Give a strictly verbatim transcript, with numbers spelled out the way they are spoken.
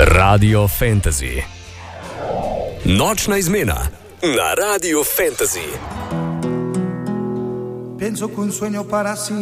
Radio Fantasy. Nočna izmena na Radio Fantasy. Penso che un sogno para